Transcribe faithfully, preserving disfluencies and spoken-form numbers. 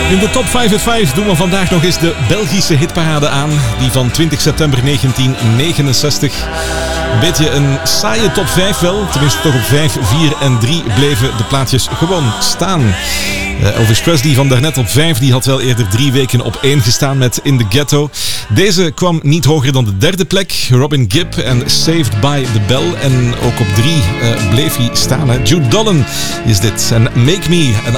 In de top vijf at vijf doen we vandaag nog eens de Belgische hitparade aan. Die van twintig september negentien negenenzestig. Een beetje een saaie top vijf wel. Tenminste toch op vijf, vier en drie bleven de plaatjes gewoon staan. Uh, Elvis Presley van daarnet op vijf, die had wel eerder drie weken op één gestaan met In the Ghetto. Deze kwam niet hoger dan de derde plek. Robin Gibb en Saved by the Bell. En ook op drie uh, bleef hij staan. Hè. Jude Dolan is dit. En Make Me an